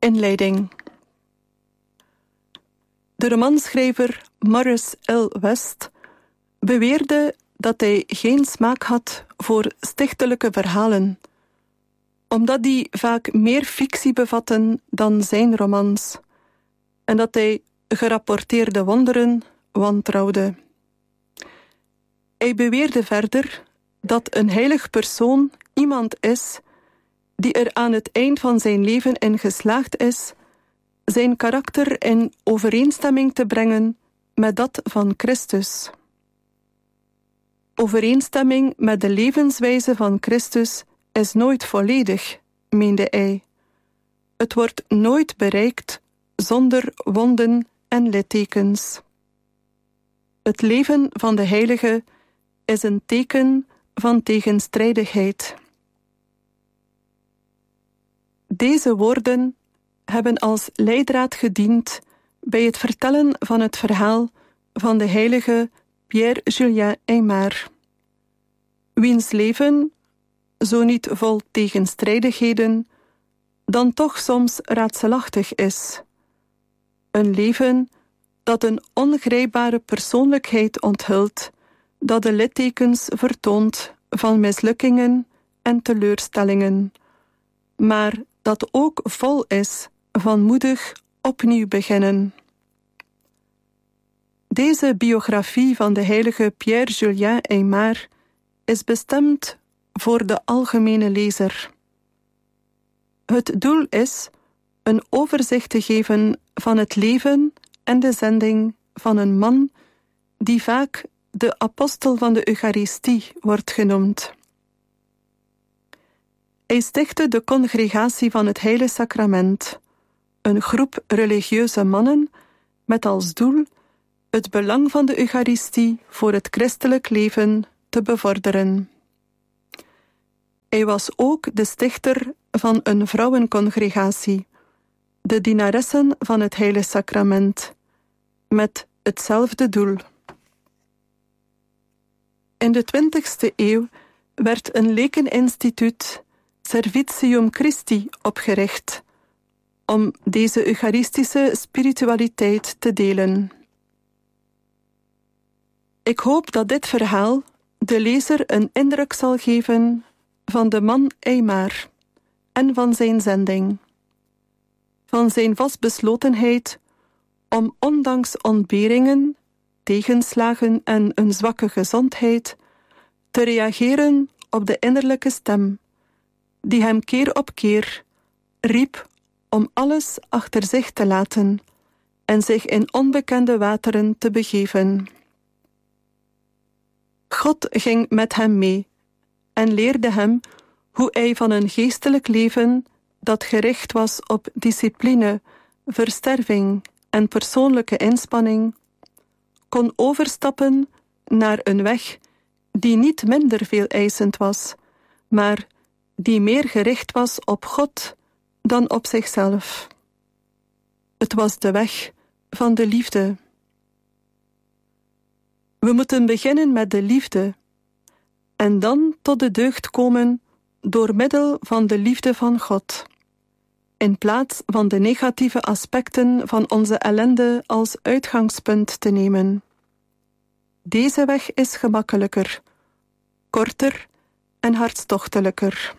Inleiding. De romanschrijver Morris L. West beweerde dat hij geen smaak had voor stichtelijke verhalen, omdat die vaak meer fictie bevatten dan zijn romans, en dat hij gerapporteerde wonderen wantrouwde. Hij beweerde verder dat een heilig persoon iemand is die er aan het eind van zijn leven in geslaagd is zijn karakter in overeenstemming te brengen met dat van Christus. Overeenstemming met de levenswijze van Christus is nooit volledig, meende hij. Het wordt nooit bereikt zonder wonden en littekens. Het leven van de heilige is een teken van tegenstrijdigheid. Deze woorden hebben als leidraad gediend bij het vertellen van het verhaal van de heilige Pierre-Julien Aymar, wiens leven, zo niet vol tegenstrijdigheden, dan toch soms raadselachtig is. Een leven dat een ongrijpbare persoonlijkheid onthult, dat de littekens vertoont van mislukkingen en teleurstellingen, maar dat ook vol is van moedig opnieuw beginnen. Deze biografie van de heilige Pierre-Julien Aymar is bestemd voor de algemene lezer. Het doel is een overzicht te geven van het leven en de zending van een man die vaak de apostel van de Eucharistie wordt genoemd. Hij stichtte de Congregatie van het Heilige Sacrament, een groep religieuze mannen met als doel het belang van de Eucharistie voor het christelijk leven te bevorderen. Hij was ook de stichter van een vrouwencongregatie, de dienaressen van het Heilige Sacrament, met hetzelfde doel. In de 20e eeuw werd een lekeninstituut Servitium Christi opgericht om deze eucharistische spiritualiteit te delen. Ik hoop dat dit verhaal de lezer een indruk zal geven van de man Aymar en van zijn zending, van zijn vastbeslotenheid om ondanks ontberingen, tegenslagen en een zwakke gezondheid te reageren op de innerlijke stem die hem keer op keer riep om alles achter zich te laten en zich in onbekende wateren te begeven. God ging met hem mee en leerde hem hoe hij van een geestelijk leven dat gericht was op discipline, versterving en persoonlijke inspanning, kon overstappen naar een weg die niet minder veel eisend was, maar die meer gericht was op God dan op zichzelf. Het was de weg van de liefde. We moeten beginnen met de liefde en dan tot de deugd komen door middel van de liefde van God, in plaats van de negatieve aspecten van onze ellende als uitgangspunt te nemen. Deze weg is gemakkelijker, korter en hartstochtelijker.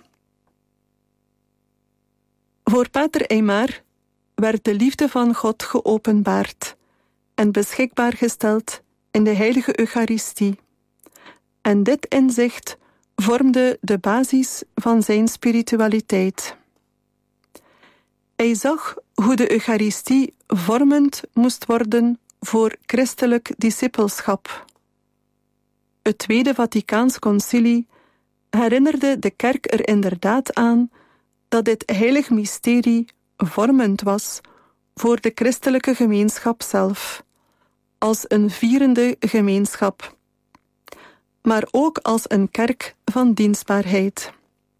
Voor pater Aymar werd de liefde van God geopenbaard en beschikbaar gesteld in de heilige Eucharistie. En dit inzicht vormde de basis van zijn spiritualiteit. Hij zag hoe de Eucharistie vormend moest worden voor christelijk discipelschap. Het Tweede Vaticaans Concilie herinnerde de kerk er inderdaad aan dat dit heilig mysterie vormend was voor de christelijke gemeenschap zelf, als een vierende gemeenschap, maar ook als een kerk van dienstbaarheid.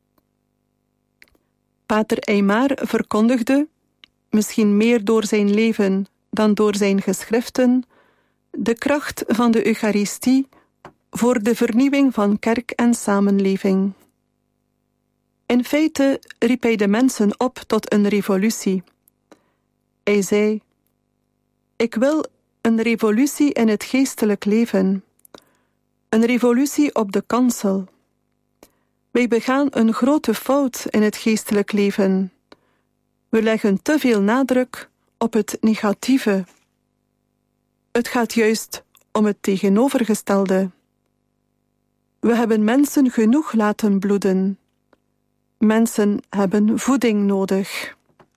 Pater Aymar verkondigde, misschien meer door zijn leven dan door zijn geschriften, de kracht van de Eucharistie voor de vernieuwing van kerk en samenleving. In feite riep hij de mensen op tot een revolutie, Hij zei: ik wil een revolutie in het geestelijk leven. Een revolutie op de kansel. Wij begaan een grote fout in het geestelijk leven. We leggen te veel nadruk op het negatieve. Het gaat juist om het tegenovergestelde. We hebben mensen genoeg laten bloeden. Mensen hebben voeding nodig.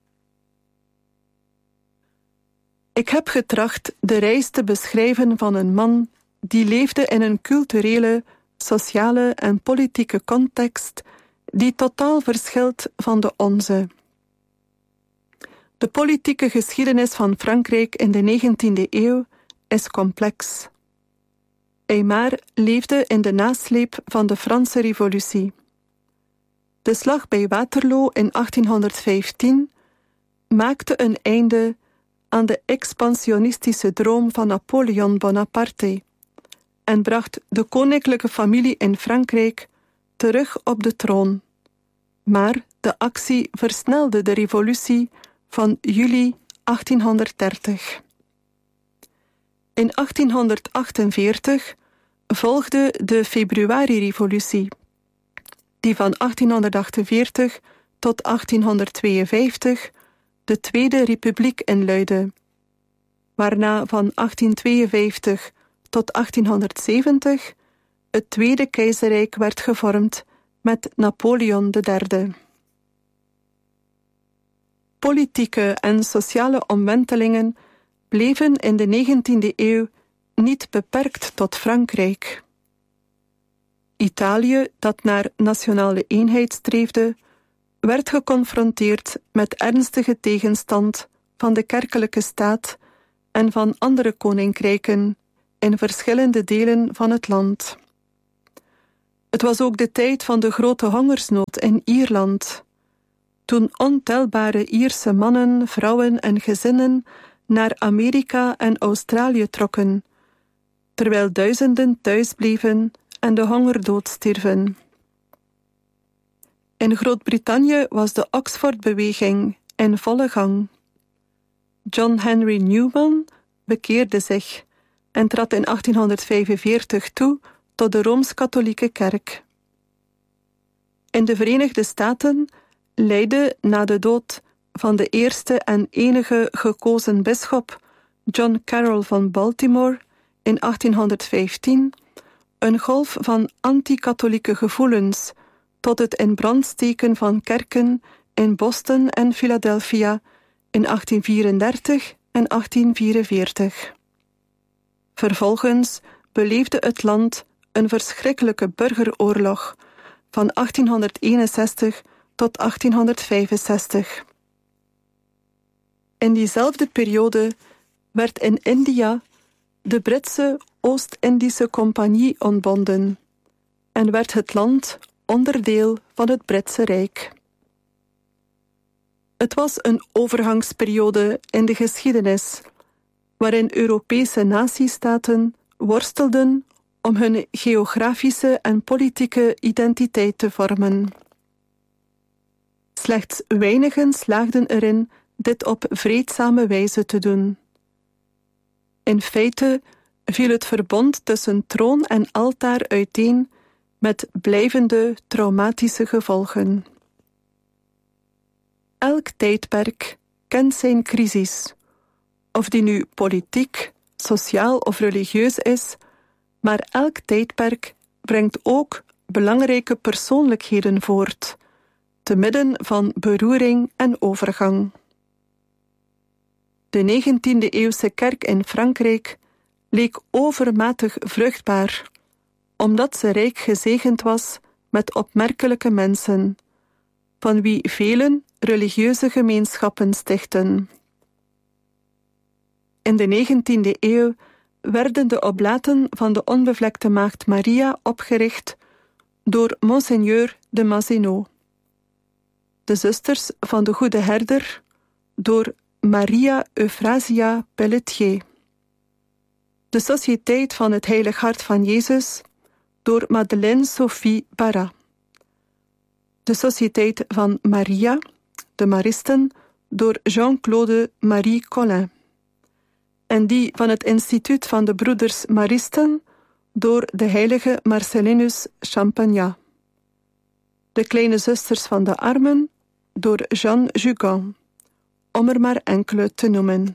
Ik heb getracht de reis te beschrijven van een man die leefde in een culturele, sociale en politieke context die totaal verschilt van de onze. De politieke geschiedenis van Frankrijk in de 19e eeuw is complex. Aymar leefde in de nasleep van de Franse Revolutie. De slag bij Waterloo in 1815 maakte een einde aan de expansionistische droom van Napoleon Bonaparte en bracht de koninklijke familie in Frankrijk terug op de troon. Maar de actie versnelde de revolutie van juli 1830. In 1848 volgde de Februari-revolutie, die van 1848 tot 1852 de Tweede Republiek inluidde, waarna van 1852 tot 1870 het Tweede Keizerrijk werd gevormd met Napoleon III. Politieke en sociale omwentelingen bleven in de 19e eeuw niet beperkt tot Frankrijk. Italië, dat naar nationale eenheid streefde, werd geconfronteerd met ernstige tegenstand van de kerkelijke staat en van andere koninkrijken in verschillende delen van het land. Het was ook de tijd van de grote hongersnood in Ierland, toen ontelbare Ierse mannen, vrouwen en gezinnen naar Amerika en Australië trokken, terwijl duizenden thuis bleven en de hongerdood stierven. In Groot-Brittannië was de Oxford-beweging in volle gang. John Henry Newman bekeerde zich en trad in 1845 toe tot de Rooms-Katholieke Kerk. In de Verenigde Staten leidde na de dood van de eerste en enige gekozen bisschop John Carroll van Baltimore in 1815 een golf van anti-katholieke gevoelens tot het in brand steken van kerken in Boston en Philadelphia in 1834 en 1844. Vervolgens beleefde het land een verschrikkelijke burgeroorlog van 1861 tot 1865. In diezelfde periode werd in India de Britse Oost-Indische Compagnie ontbonden en werd het land onderdeel van het Britse Rijk. Het was een overgangsperiode in de geschiedenis, waarin Europese natiestaten worstelden om hun geografische en politieke identiteit te vormen. Slechts weinigen slaagden erin dit op vreedzame wijze te doen. In feite viel het verbond tussen troon en altaar uiteen met blijvende traumatische gevolgen. Elk tijdperk kent zijn crisis, of die nu politiek, sociaal of religieus is, maar elk tijdperk brengt ook belangrijke persoonlijkheden voort, te midden van beroering en overgang. De 19e-eeuwse kerk in Frankrijk leek overmatig vruchtbaar, omdat ze rijk gezegend was met opmerkelijke mensen, van wie velen religieuze gemeenschappen stichtten. In de 19e eeuw werden de oblaten van de onbevlekte maagd Maria opgericht door Monseigneur de Mazenot. De zusters van de Goede Herder door Maria Euphrasia Pelletier. De Sociëteit van het Heilig Hart van Jezus door Madeleine Sophie Barra. De Sociëteit van Maria, de Maristen, door Jean-Claude Marie Collin. En die van het Instituut van de Broeders Maristen door de heilige Marcellinus Champagnat. De kleine zusters van de armen door Jeanne Jugan, om er maar enkele te noemen.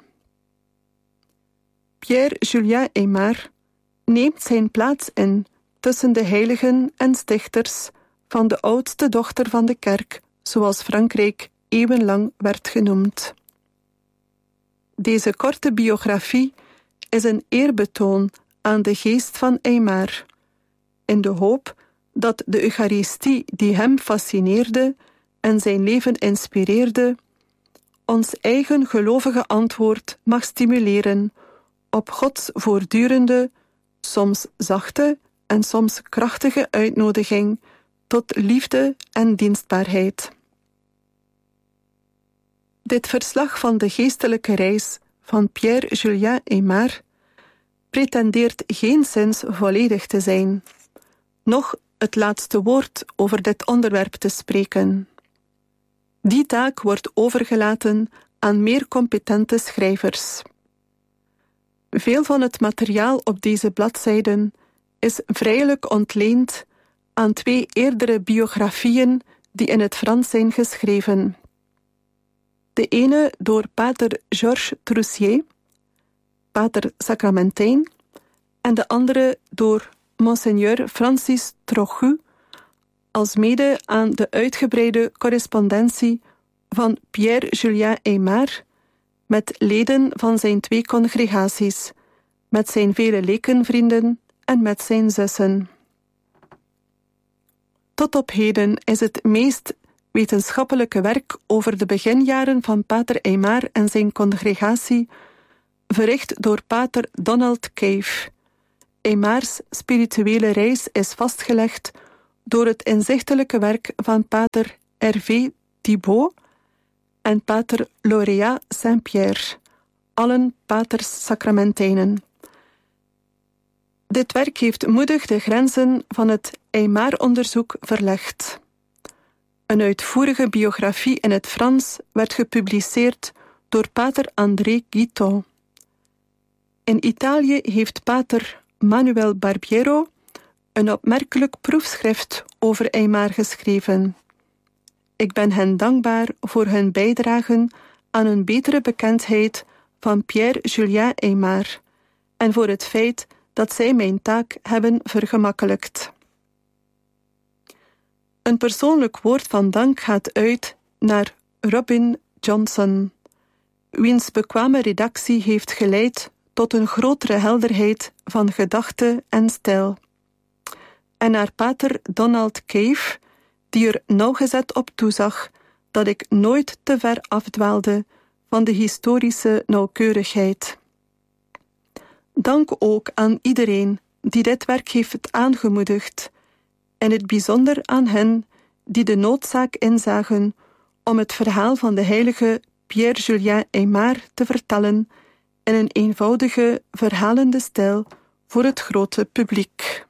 Pierre-Julien Aymar neemt zijn plaats in tussen de heiligen en stichters van de oudste dochter van de kerk, zoals Frankrijk eeuwenlang werd genoemd. Deze korte biografie is een eerbetoon aan de geest van Aymar, in de hoop dat de Eucharistie die hem fascineerde en zijn leven inspireerde, ons eigen gelovige antwoord mag stimuleren op Gods voortdurende, soms zachte en soms krachtige uitnodiging tot liefde en dienstbaarheid. Dit verslag van de geestelijke reis van Pierre-Julien Aymar pretendeert geenszins volledig te zijn, noch het laatste woord over dit onderwerp te spreken. Die taak wordt overgelaten aan meer competente schrijvers. Veel van het materiaal op deze bladzijden is vrijelijk ontleend aan 2 eerdere biografieën die in het Frans zijn geschreven. De ene door pater Georges Troussier, pater Sacramentijn, en de andere door monseigneur Francis Trochu, alsmede aan de uitgebreide correspondentie van Pierre-Julien Aymar met leden van zijn 2 congregaties, met zijn vele lekenvrienden en met zijn zussen. Tot op heden is het meest wetenschappelijke werk over de beginjaren van pater Aymar en zijn congregatie verricht door pater Donald Cave. Aymars spirituele reis is vastgelegd door het inzichtelijke werk van pater Hervé Thibault en pater Lauréat Saint-Pierre, allen paters Sacramentijnen. Dit werk heeft moedig de grenzen van het Aymar-onderzoek verlegd. Een uitvoerige biografie in het Frans werd gepubliceerd door pater André Guiton. In Italië heeft pater Manuel Barbiero een opmerkelijk proefschrift over Aymar geschreven. Ik ben hen dankbaar voor hun bijdragen aan een betere bekendheid van Pierre-Julien Aymar en voor het feit dat zij mijn taak hebben vergemakkelijkt. Een persoonlijk woord van dank gaat uit naar Robin Johnson, wiens bekwame redactie heeft geleid tot een grotere helderheid van gedachte en stijl. En naar pater Donald Cave, die er nauwgezet op toezag dat ik nooit te ver afdwaalde van de historische nauwkeurigheid. Dank ook aan iedereen die dit werk heeft aangemoedigd, en het bijzonder aan hen die de noodzaak inzagen om het verhaal van de heilige Pierre-Julien Aymar te vertellen in een eenvoudige, verhalende stijl voor het grote publiek.